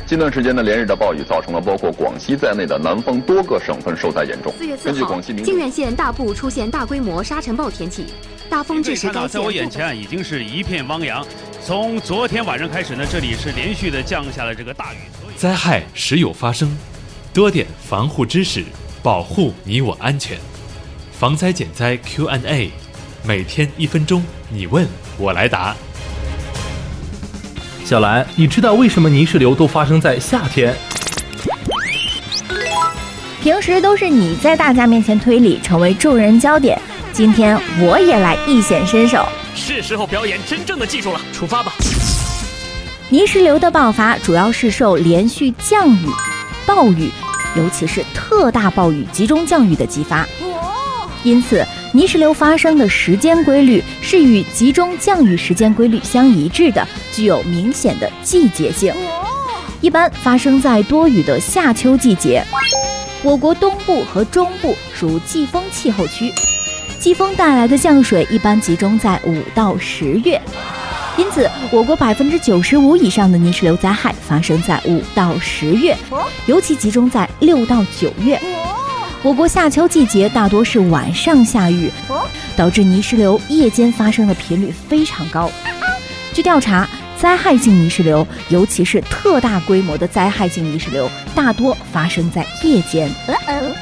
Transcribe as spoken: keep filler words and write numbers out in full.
近段时间呢，连日的暴雨造成了包括广西在内的南方多个省份受灾严重。 四月四号，靖远县大部出现大规模沙尘暴天气，大风致使该县。 在我眼前已经是一片汪洋。从昨天晚上开始呢，这里是连续的降下了这个大雨。 灾害时有发生，多点防护知识，保护你我安全。防灾减灾 Q and A， 每天一分钟，你问我来答。 小兰，你知道为什么泥石流都发生在夏天？ 平时都是你在大家面前推理，成为众人焦点，今天我也来一显身手。 是时候表演真正的技术了，出发吧！ 泥石流的爆发主要是受连续降雨、暴雨，尤其是特大暴雨、集中降雨的激发。因此，泥石流发生的时间规律是与集中降雨时间规律相一致的，具有明显的季节性。一般发生在多雨的夏秋季节。我国东部和中部属季风气候区，季风带来的降水一般集中在五到十月。因此，我国百分之九十五以上的泥石流灾害发生在五到十月，尤其集中在六到九月。我国夏秋季节大多是晚上下雨，导致泥石流夜间发生的频率非常高。据调查，灾害性泥石流，尤其是特大规模的灾害性泥石流，大多发生在夜间。